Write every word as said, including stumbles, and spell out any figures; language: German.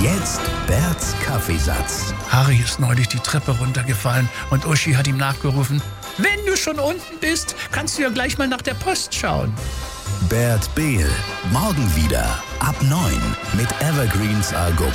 Jetzt Berts Kaffeesatz. Harry ist neulich die Treppe runtergefallen und Uschi hat ihm nachgerufen: Wenn du schon unten bist, kannst du ja gleich mal nach der Post schauen. Bert Behl, morgen wieder ab neun mit Evergreens Argo.